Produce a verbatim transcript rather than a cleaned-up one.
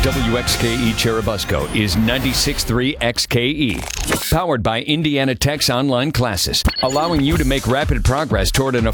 W X K E Cherubusco is ninety-six point three X K E. Powered by Indiana Tech's online classes, allowing you to make rapid progress toward an